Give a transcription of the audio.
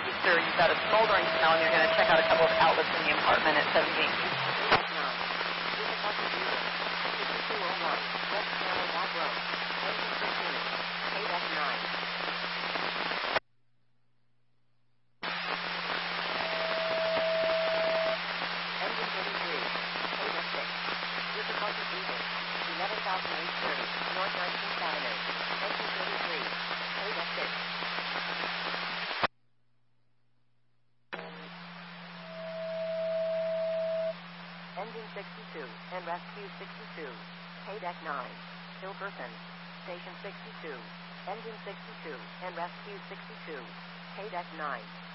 thank you, sir. You've got a smoldering smell, and you're going to check out a couple of outlets in the apartment at 17. Engine 62 and Rescue 62. Paydeck 9. Hilkerson. Station 62. Engine 62 and Rescue 62. Paydeck 9.